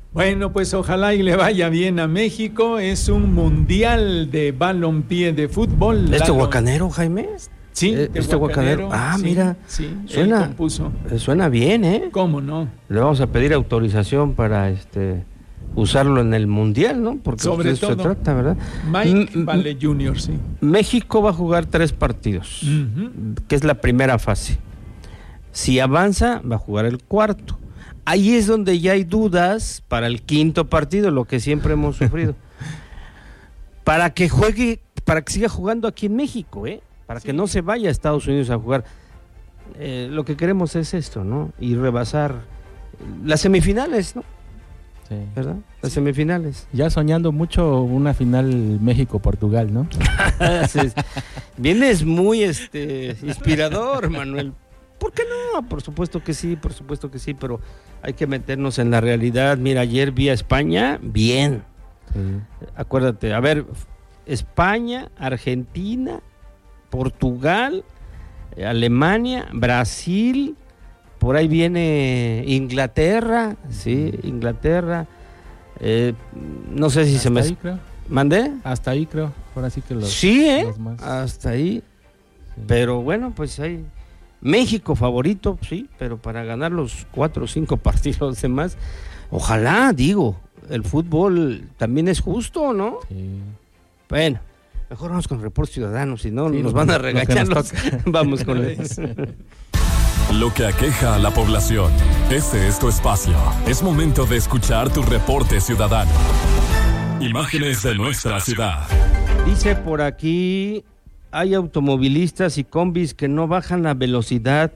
Bueno, pues ojalá y le vaya bien a México. Es un mundial de balompié de fútbol. ¿Este Tehuacanero, Jaime? Sí, Tehuacanero. Ah, sí, mira. Sí, suena bien, ¿eh? ¿Cómo no? Le vamos a pedir autorización para usarlo en el mundial, ¿no? Porque sobre eso todo se trata, ¿verdad? Mike Vale Jr., sí. México va a jugar 3 partidos, que es la primera fase. Si avanza, va a jugar el cuarto. Ahí es donde ya hay dudas para el quinto partido, lo que siempre hemos sufrido. Para que siga jugando aquí en México, para que no se vaya a Estados Unidos a jugar. Lo que queremos es esto, ¿no? Y rebasar las semifinales, ¿no? Sí. ¿Verdad? Las semifinales. Ya soñando mucho una final México-Portugal, ¿no? Vienes muy inspirador, Manuel. ¿Por qué no? Por supuesto que sí, pero hay que meternos en la realidad. Mira, ayer vi a España, bien. Sí. Acuérdate, a ver, España, Argentina, Portugal, Alemania, Brasil, por ahí viene Inglaterra, sí, Inglaterra. No sé si hasta se me... Ahí, creo. ¿Mandé? Hasta ahí creo, ahora sí que los... Sí, los más... hasta ahí. Sí. Pero bueno, pues hay... México favorito, sí, pero para ganar los 4 o 5 partidos demás, ojalá, digo, el fútbol también es justo, ¿no? Sí. Bueno, mejor vamos con Reporte Ciudadano, si no sí, nos van a regañar. Vamos con eso. Lo que aqueja a la población. Este es tu espacio. Es momento de escuchar tu Reporte Ciudadano. Imágenes de nuestra ciudad. Dice por aquí... Hay automovilistas y combis que no bajan la velocidad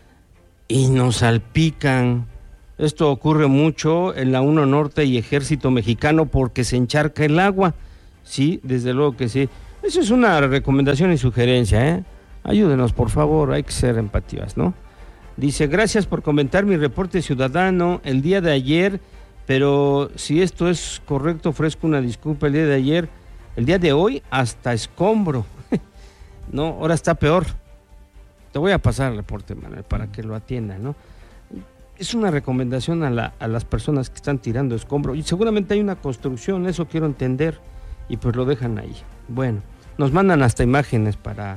y nos salpican. Esto ocurre mucho en la 1 Norte y Ejército Mexicano porque se encharca el agua. Sí, desde luego que sí. Eso es una recomendación y sugerencia, Ayúdenos, por favor, hay que ser empatías, ¿no? Dice, gracias por comentar mi reporte ciudadano el día de ayer, pero si esto es correcto, ofrezco una disculpa el día de ayer. El día de hoy, hasta escombro. No, ahora está peor. Te voy a pasar el reporte, Manuel, para que lo atiendan, ¿no? Es una recomendación a las personas que están tirando escombro. Y seguramente hay una construcción, eso quiero entender, y pues lo dejan ahí. Bueno, nos mandan hasta imágenes para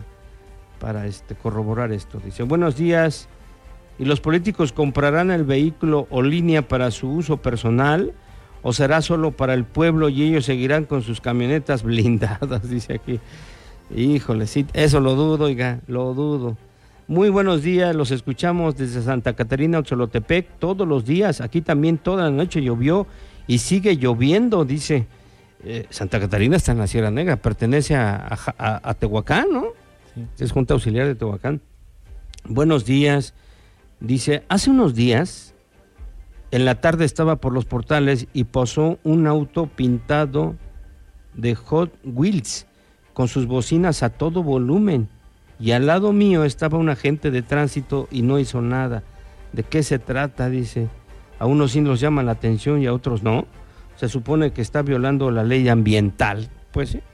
corroborar esto. Dice, buenos días, ¿y los políticos comprarán el vehículo o línea para su uso personal? ¿O será solo para el pueblo y ellos seguirán con sus camionetas blindadas? Dice aquí. Híjole, sí, eso lo dudo, oiga, lo dudo. Muy buenos días, los escuchamos desde Santa Catarina, Oxolotepec, todos los días. Aquí también toda la noche llovió y sigue lloviendo, dice. Santa Catarina está en la Sierra Negra, pertenece a Tehuacán, ¿no? Sí. Es Junta Auxiliar de Tehuacán. Buenos días, dice, hace unos días, en la tarde estaba por los portales y pasó un auto pintado de Hot Wheels, con sus bocinas a todo volumen, y al lado mío estaba un agente de tránsito y no hizo nada. ¿De qué se trata? Dice. A unos sí los llama la atención y a otros no. Se supone que está violando la ley ambiental. Pues sí.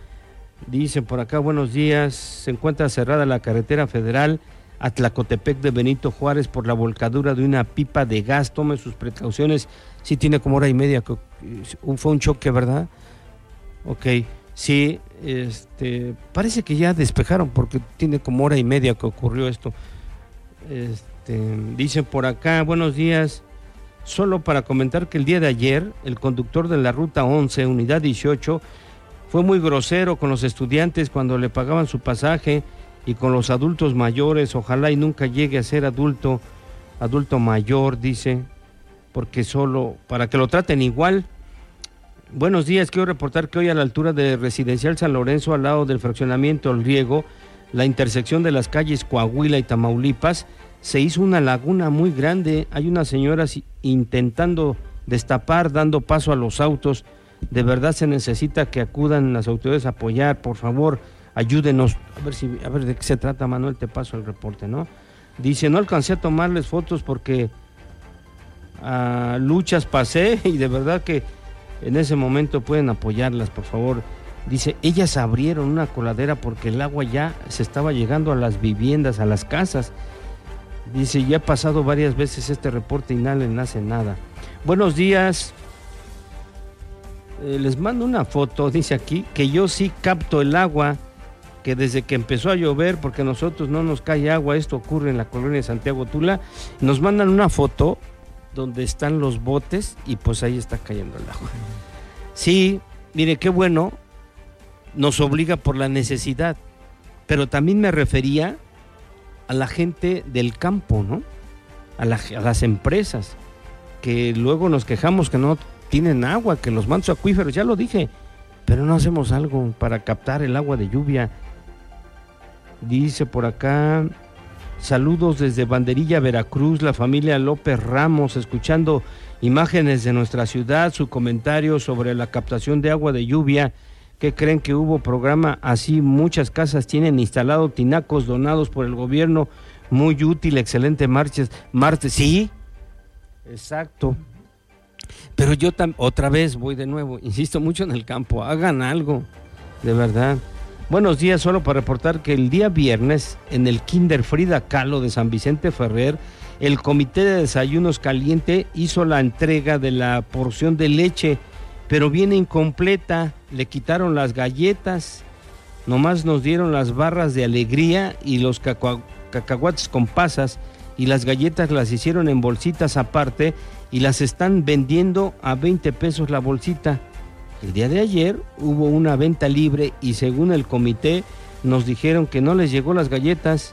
Dice por acá, buenos días, se encuentra cerrada la carretera federal a Tlacotepec de Benito Juárez por la volcadura de una pipa de gas. Tome sus precauciones. Sí tiene como 1:30, fue un choque, ¿verdad? Ok. Sí, parece que ya despejaron porque tiene como 1:30 que ocurrió esto. Dicen por acá, buenos días, solo para comentar que el día de ayer el conductor de la ruta 11, unidad 18, fue muy grosero con los estudiantes cuando le pagaban su pasaje y con los adultos mayores. Ojalá y nunca llegue a ser adulto mayor, dice, porque solo para que lo traten igual. Buenos días, quiero reportar que hoy a la altura de Residencial San Lorenzo, al lado del fraccionamiento El Riego, la intersección de las calles Coahuila y Tamaulipas, se hizo una laguna muy grande. Hay unas señoras intentando destapar, dando paso a los autos. De verdad se necesita que acudan las autoridades a apoyar, por favor, ayúdenos. A ver de qué se trata, Manuel, te paso el reporte, ¿no? Dice, no alcancé a tomarles fotos porque a luchas pasé y de verdad que en ese momento pueden apoyarlas, por favor. Dice, ellas abrieron una coladera porque el agua ya se estaba llegando a las viviendas, a las casas. Dice, ya he pasado varias veces este reporte y nadie le hace nada. Buenos días, les mando una foto, dice aquí, que yo sí capto el agua, que desde que empezó a llover, porque a nosotros no nos cae agua, esto ocurre en la colonia de Santiago Tula, nos mandan una foto donde están los botes y pues ahí está cayendo el agua. Sí, mire, qué bueno, nos obliga por la necesidad, pero también me refería a la gente del campo, ¿no? A las empresas, que luego nos quejamos que no tienen agua, que los mantos acuíferos, ya lo dije, pero no hacemos algo para captar el agua de lluvia. Dice por acá, saludos desde Banderilla, Veracruz, la familia López Ramos, escuchando imágenes de nuestra ciudad, su comentario sobre la captación de agua de lluvia. ¿Qué creen que hubo programa? Así muchas casas tienen instalado tinacos donados por el gobierno, muy útil, excelente martes, sí, exacto. Pero yo otra vez voy de nuevo, insisto mucho en el campo, hagan algo, de verdad. Buenos días, solo para reportar que el día viernes en el Kinder Frida Kahlo de San Vicente Ferrer, el Comité de Desayunos Caliente hizo la entrega de la porción de leche, pero viene incompleta, le quitaron las galletas, nomás nos dieron las barras de alegría y los cacahuates con pasas, y las galletas las hicieron en bolsitas aparte y las están vendiendo a 20 pesos la bolsita. El día de ayer hubo una venta libre y según el comité nos dijeron que no les llegó las galletas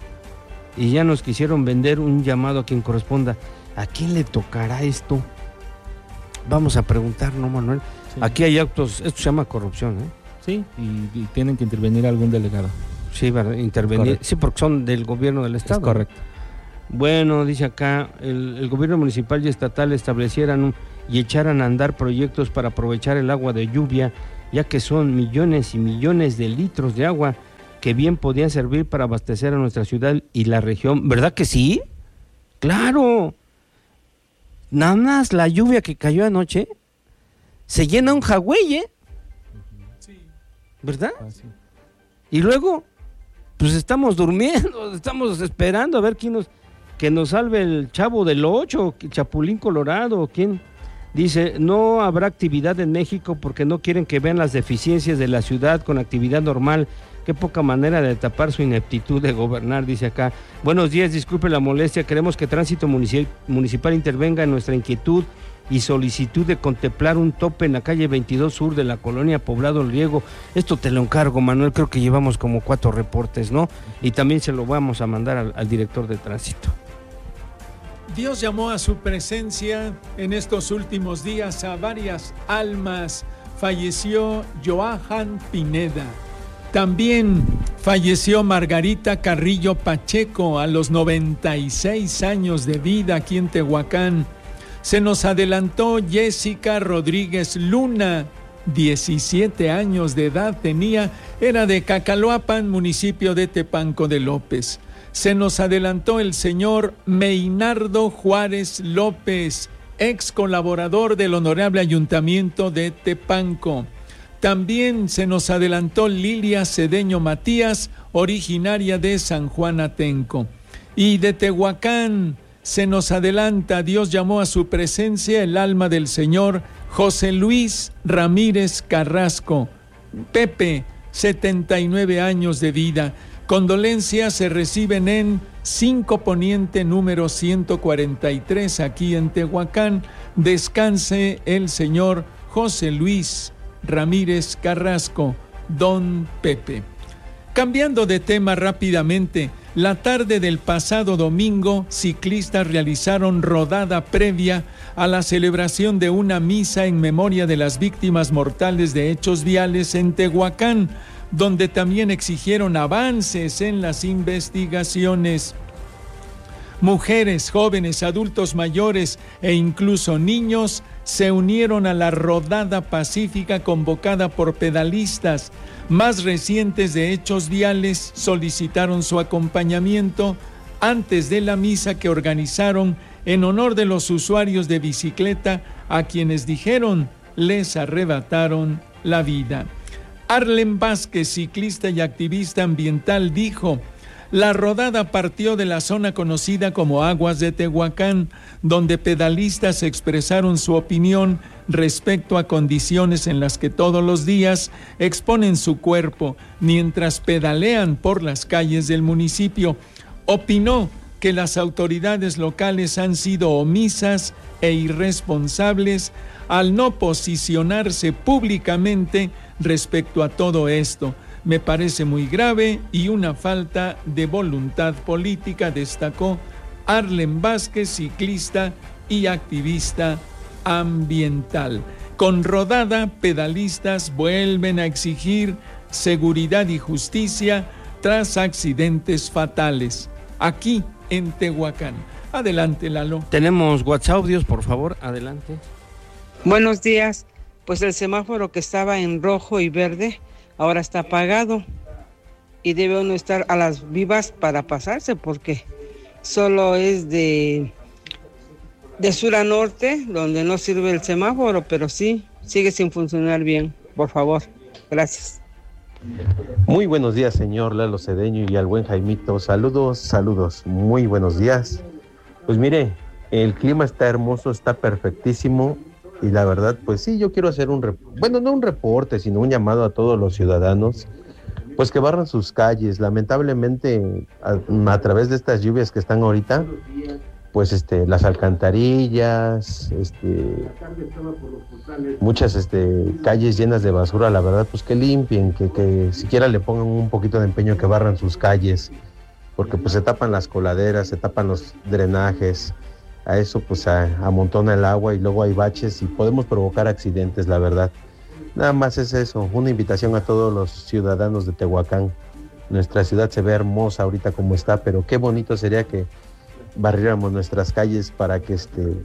y ya nos quisieron vender. Un llamado a quien corresponda. ¿A quién le tocará esto? Vamos a preguntar, ¿no, Manuel? Sí. Aquí hay actos, esto se llama corrupción, ¿eh? Sí, y tienen que intervenir algún delegado. Sí, ¿verdad? Intervenir. Correcto. Sí, porque son del gobierno del estado. Es correcto. Bueno, dice acá, el gobierno municipal y estatal establecieran y echaran a andar proyectos para aprovechar el agua de lluvia, ya que son millones y millones de litros de agua que bien podían servir para abastecer a nuestra ciudad y la región. ¿Verdad que sí? ¡Claro! Nada más la lluvia que cayó anoche se llena un jagüey, Sí. ¿Verdad? Y luego, pues estamos durmiendo, estamos esperando a ver que nos salve el Chavo del 8, Chapulín Colorado, ¿quién? Dice, no habrá actividad en México porque no quieren que vean las deficiencias de la ciudad con actividad normal. Qué poca manera de tapar su ineptitud de gobernar, dice acá. Buenos días, disculpe la molestia, queremos que Tránsito Municipal intervenga en nuestra inquietud y solicitud de contemplar un tope en la calle 22 Sur de la colonia Poblado El Riego. Esto te lo encargo, Manuel, creo que llevamos como 4 reportes, ¿no? Y también se lo vamos a mandar al director de tránsito. Dios llamó a su presencia en estos últimos días a varias almas. Falleció Joahan Pineda. También falleció Margarita Carrillo Pacheco a los 96 años de vida aquí en Tehuacán. Se nos adelantó Jessica Rodríguez Luna, 17 años de edad tenía, era de Cacaloapan, municipio de Tepanco de López. Se nos adelantó el señor Meinardo Juárez López, ex colaborador del Honorable Ayuntamiento de Tepanco. También se nos adelantó Lilia Cedeño Matías, originaria de San Juan Atenco. Y de Tehuacán se nos adelanta, Dios llamó a su presencia el alma del señor José Luis Ramírez Carrasco, Pepe, 79 años de vida. Condolencias se reciben en 5 Poniente número 143 aquí en Tehuacán. Descanse el señor José Luis Ramírez Carrasco, don Pepe. Cambiando de tema rápidamente, la tarde del pasado domingo, ciclistas realizaron rodada previa a la celebración de una misa en memoria de las víctimas mortales de hechos viales en Tehuacán, donde también exigieron avances en las investigaciones. Mujeres, jóvenes, adultos mayores e incluso niños se unieron a la rodada pacífica convocada por pedalistas. Más recientes de hechos viales solicitaron su acompañamiento antes de la misa que organizaron en honor de los usuarios de bicicleta a quienes dijeron les arrebataron la vida. Arlen Vázquez, ciclista y activista ambiental, dijo: La rodada partió de la zona conocida como Aguas de Tehuacán, donde pedalistas expresaron su opinión respecto a condiciones en las que todos los días exponen su cuerpo mientras pedalean por las calles del municipio. Opinó que las autoridades locales han sido omisas e irresponsables al no posicionarse públicamente respecto a todo esto. Me parece muy grave y una falta de voluntad política, destacó Arlen Vázquez, ciclista y activista ambiental. Con rodada, pedalistas vuelven a exigir seguridad y justicia tras accidentes fatales, aquí en Tehuacán. Adelante, Lalo. Tenemos WhatsApp, Dios, por favor, adelante. Buenos días. Pues el semáforo que estaba en rojo y verde ahora está apagado y debe uno estar a las vivas para pasarse, porque solo es de sur a norte donde no sirve el semáforo, pero sí sigue sin funcionar bien. Por favor, gracias. Muy buenos días, señor Lalo Cedeño, y al buen Jaimito. Saludos, muy buenos días. Pues mire, el clima está hermoso, está perfectísimo. Y la verdad, pues sí, yo quiero hacer no un reporte, sino un llamado a todos los ciudadanos, pues que barran sus calles. Lamentablemente, a través de estas lluvias que están ahorita, pues las alcantarillas, muchas calles llenas de basura, la verdad, pues que limpien, que siquiera le pongan un poquito de empeño, que barran sus calles, porque pues se tapan las coladeras, se tapan los drenajes. A eso pues amontona el agua y luego hay baches y podemos provocar accidentes, la verdad. Nada más es eso, una invitación a todos los ciudadanos de Tehuacán. Nuestra ciudad se ve hermosa ahorita como está, pero qué bonito sería que barriéramos nuestras calles para que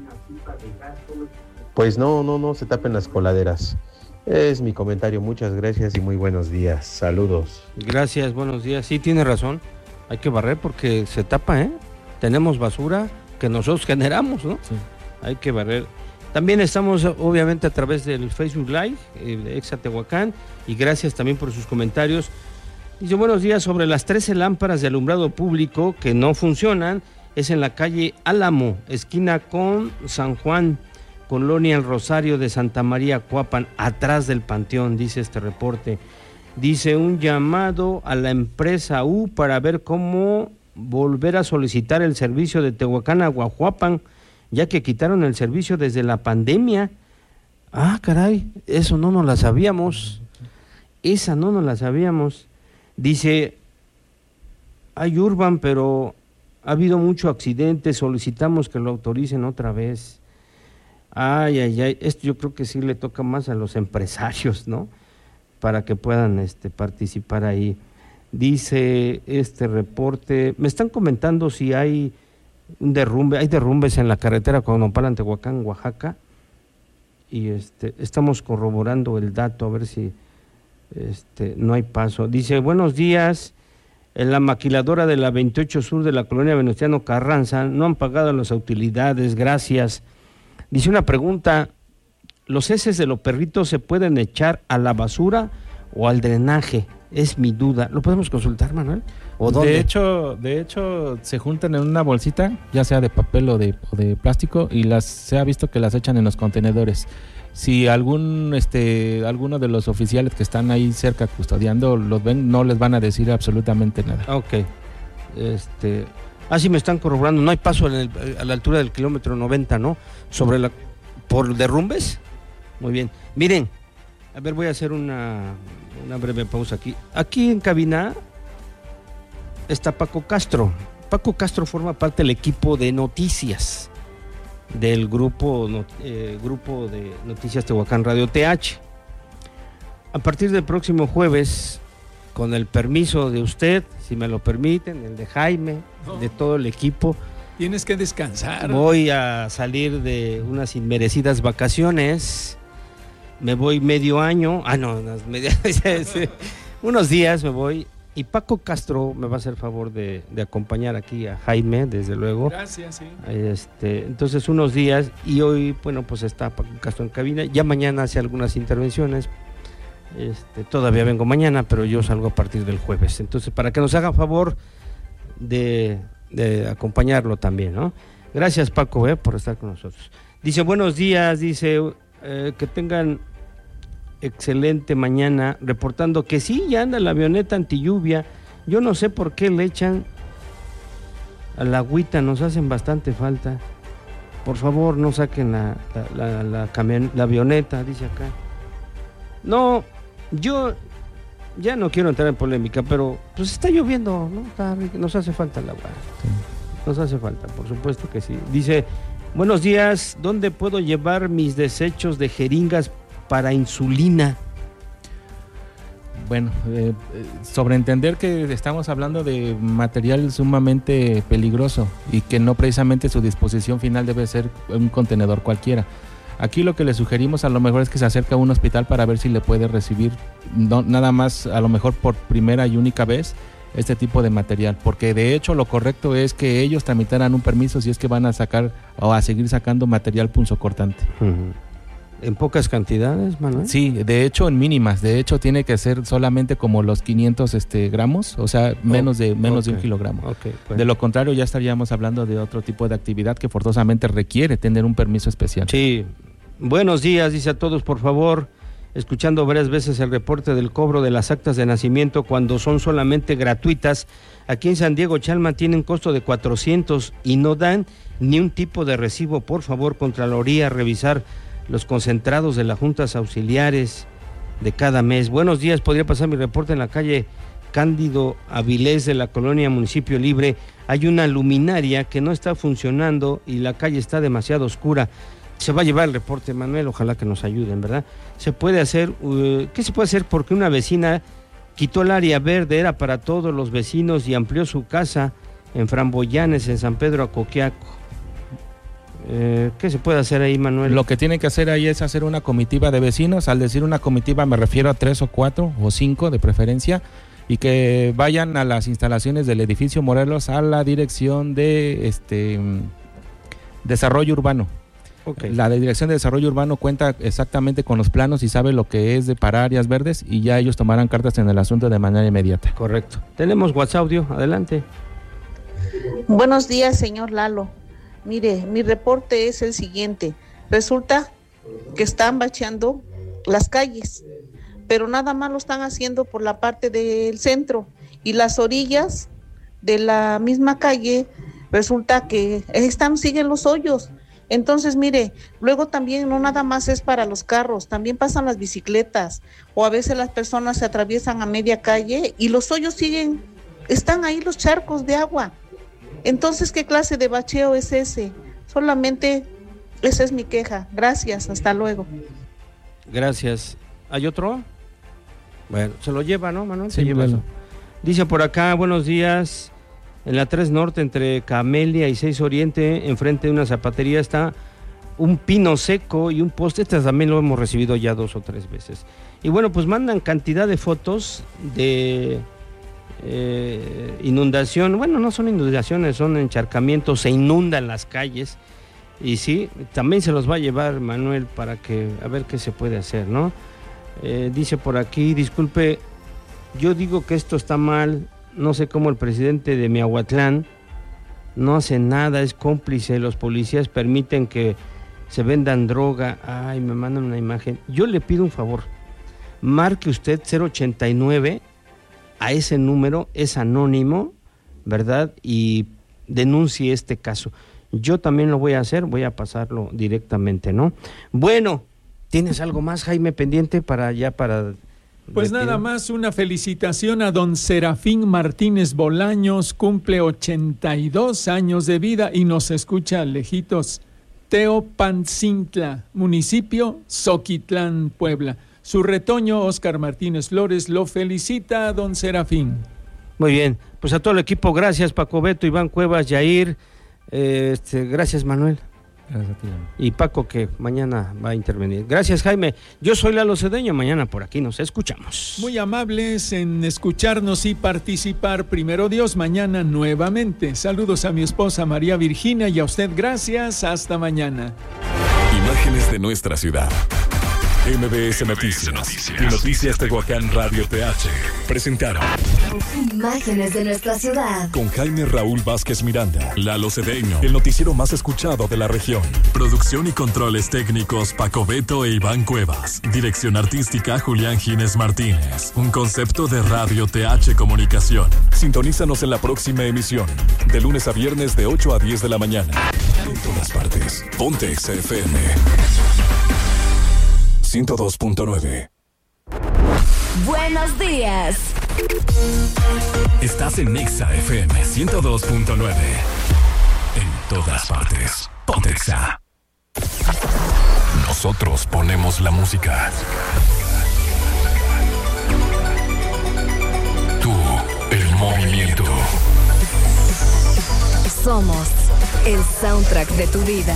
pues no se tapen las coladeras. Es mi comentario, muchas gracias y muy buenos días. Saludos. Gracias, buenos días. Sí, tiene razón, hay que barrer porque se tapa, tenemos basura que nosotros generamos, ¿no? Sí. Hay que barrer. También estamos obviamente a través del Facebook Live, Exa Tehuacán, y gracias también por sus comentarios. Dice, buenos días, sobre las 13 lámparas de alumbrado público que no funcionan, es en la calle Álamo, esquina con San Juan, Colonia El Rosario de Santa María, Cuapan, atrás del Panteón, dice este reporte. Dice, un llamado a la empresa U para ver cómo volver a solicitar el servicio de Tehuacán a Guajuapan, ya que quitaron el servicio desde la pandemia. Ah, caray, eso no nos la sabíamos. Esa no nos la sabíamos. Dice, hay Urban, pero ha habido mucho accidente, solicitamos que lo autoricen otra vez. Ay, esto yo creo que sí le toca más a los empresarios, ¿no? Para que puedan participar ahí. Dice este reporte, me están comentando si hay un derrumbe, hay derrumbes en la carretera Cuauhnampala, Tehuacán, Oaxaca, y estamos corroborando el dato a ver si no hay paso. Dice, buenos días, en la maquiladora de la 28 Sur de la colonia Venustiano Carranza no han pagado las utilidades, gracias. Dice una pregunta, ¿los heces de los perritos se pueden echar a la basura o al drenaje? Es mi duda. ¿Lo podemos consultar, Manuel? ¿O dónde? De hecho, se juntan en una bolsita, ya sea de papel o de plástico, y se ha visto que las echan en los contenedores. Si alguno de los oficiales que están ahí cerca custodiando los ven, no les van a decir absolutamente nada. Ok. Sí me están corroborando. No hay paso a la altura del kilómetro 90, ¿no? ¿Por derrumbes? Muy bien. Miren, a ver, voy a hacer una breve pausa aquí. Aquí en cabina está Paco Castro. Paco Castro forma parte del equipo de noticias del grupo de Noticias Tehuacán Radio TH. A partir del próximo jueves, con el permiso de usted, si me lo permiten, el de Jaime, de todo el equipo, tienes que descansar. Voy a salir de unas inmerecidas vacaciones. Me voy medio año, unos días me voy, y Paco Castro me va a hacer favor de acompañar aquí a Jaime, desde luego. Gracias, sí. Entonces unos días, y hoy, bueno, pues está Paco Castro en cabina, ya mañana hace algunas intervenciones, todavía vengo mañana, pero yo salgo a partir del jueves. Entonces, para que nos haga favor de acompañarlo también, ¿no? Gracias, Paco, por estar con nosotros. Dice, buenos días, dice, que tengan excelente mañana, reportando que sí, ya anda la avioneta antilluvia. Yo no sé por qué le echan a la agüita, nos hacen bastante falta. Por favor, no saquen la avioneta, dice acá. No, yo ya no quiero entrar en polémica, pero pues está lloviendo, ¿no? Nos hace falta el agua. Sí. Nos hace falta, por supuesto que sí. Dice, buenos días, ¿dónde puedo llevar mis desechos de jeringas para insulina? Bueno, sobreentender que estamos hablando de material sumamente peligroso y que no precisamente su disposición final debe ser un contenedor cualquiera. Aquí lo que le sugerimos a lo mejor es que se acerque a un hospital para ver si le puede recibir, nada más a lo mejor por primera y única vez, este tipo de material, porque de hecho lo correcto es que ellos tramitaran un permiso si es que van a sacar o a seguir sacando material punzocortante. Uh-huh. ¿En pocas cantidades, Manuel? Sí, de hecho en mínimas, de hecho tiene que ser solamente como los 500 gramos, o sea, menos de un kilogramo. Okay, pues. De lo contrario ya estaríamos hablando de otro tipo de actividad que forzosamente requiere tener un permiso especial. Sí, buenos días, dice a todos, por favor, escuchando varias veces el reporte del cobro de las actas de nacimiento cuando son solamente gratuitas. Aquí en San Diego, Chalma, tienen costo de 400 y no dan ni un tipo de recibo. Por favor, Contraloría, revisar los concentrados de las juntas auxiliares de cada mes. Buenos días, podría pasar mi reporte en la calle Cándido Avilés de la colonia Municipio Libre. Hay una luminaria que no está funcionando y la calle está demasiado oscura. Se va a llevar el reporte, Manuel, ojalá que nos ayuden, ¿verdad? Se puede hacer, ¿qué se puede hacer? Porque una vecina quitó el área verde, era para todos los vecinos y amplió su casa en Framboyanes, en San Pedro Acoquiaco. ¿Qué se puede hacer ahí, Manuel? Lo que tienen que hacer ahí es hacer una comitiva de vecinos. Al decir una comitiva me refiero a 3 o 4 o 5 de preferencia, y que vayan a las instalaciones del edificio Morelos a la dirección de desarrollo urbano. Okay. La Dirección de Desarrollo Urbano cuenta exactamente con los planos y sabe lo que es para áreas verdes, y ya ellos tomarán cartas en el asunto de manera inmediata. Correcto. Tenemos WhatsApp audio, adelante. Buenos días, señor Lalo. Mire, mi reporte es el siguiente. Resulta que están bacheando las calles, pero nada más lo están haciendo por la parte del centro, y las orillas de la misma calle resulta que siguen los hoyos. Entonces, mire, luego también no nada más es para los carros, también pasan las bicicletas, o a veces las personas se atraviesan a media calle y los hoyos están ahí los charcos de agua. Entonces, ¿qué clase de bacheo es ese? Solamente esa es mi queja. Gracias, hasta luego. Gracias. ¿Hay otro? Bueno, se lo lleva, ¿no, Manuel? Sí, bueno. Dice por acá, buenos días. En la 3 Norte, entre Camelia y 6 Oriente, enfrente de una zapatería, está un pino seco y un poste. Este también lo hemos recibido ya 2 o 3 veces. Y bueno, pues mandan cantidad de fotos de inundación. Bueno, no son inundaciones, son encharcamientos, se inundan las calles. Y sí, también se los va a llevar Manuel para que, a ver qué se puede hacer, ¿no? Dice por aquí, disculpe, yo digo que esto está mal. No sé cómo el presidente de Miahuatlán no hace nada, es cómplice. Los policías permiten que se vendan droga. Ay, me mandan una imagen. Yo le pido un favor. Marque usted 089 a ese número, es anónimo, ¿verdad? Y denuncie este caso. Yo también lo voy a hacer, voy a pasarlo directamente, ¿no? Bueno, ¿tienes algo más, Jaime, pendiente para? Pues nada más, una felicitación a don Serafín Martínez Bolaños, cumple 82 años de vida y nos escucha lejitos. Teopancintla, municipio Zoquitlán, Puebla. Su retoño, Óscar Martínez Flores, lo felicita a don Serafín. Muy bien, pues a todo el equipo, gracias Paco Beto, Iván Cuevas, Yair, gracias Manuel. Gracias a ti. Y Paco, que mañana va a intervenir. Gracias, Jaime. Yo soy Lalo Cedeño, mañana por aquí nos escuchamos. Muy amables en escucharnos y participar. Primero Dios, mañana nuevamente. Saludos a mi esposa María Virginia y a usted, gracias. Hasta mañana. Imágenes de nuestra ciudad. MBS Noticias y Noticias Tehuacán Radio PH presentaron Imágenes de nuestra ciudad. Con Jaime Raúl Vázquez Miranda, Lalo Cedeño, el noticiero más escuchado de la región. Producción y controles técnicos Paco Beto e Iván Cuevas. Dirección artística Julián Gines Martínez. Un concepto de Radio TH Comunicación. Sintonízanos en la próxima emisión, de lunes a viernes de 8 a 10 de la mañana. En todas partes. Ponte Exa FM 102.9. Buenos días. Estás en Exa FM 102.9. En todas partes. Ponte Exa. Nosotros ponemos la música. Tú, el movimiento. Somos el soundtrack de tu vida.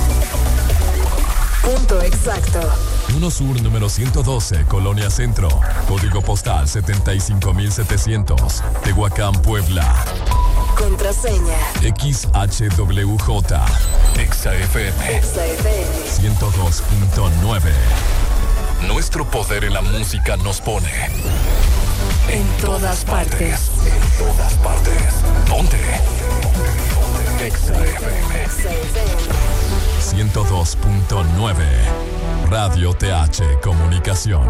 Punto exacto. 1 Sur número 112, Colonia Centro. Código postal 75700. Tehuacán, Puebla. Contraseña. XHWJ. Exa FM. Exa FM. 102.9. Nuestro poder en la música nos pone en todas partes. En todas partes. Ponte. Exa FM 102.9. Radio TH Comunicación.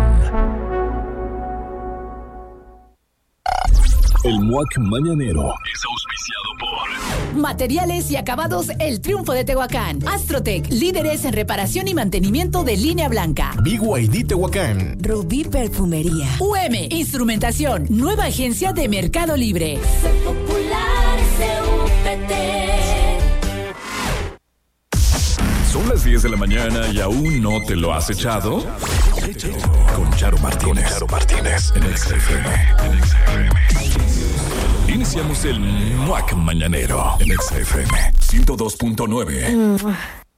El MUAC Mañanero es auspiciado por Materiales y Acabados El Triunfo de Tehuacán. Astrotec, líderes en reparación y mantenimiento de línea blanca. BYD Tehuacán. Rubí Perfumería. UM Instrumentación, nueva agencia de Mercado Libre. Popular CUPT. Son las 10 de la mañana y aún no te lo has echado. Con Charo Martínez. En Exa FM. Iniciamos el MUAC Mañanero en Exa FM 102.9.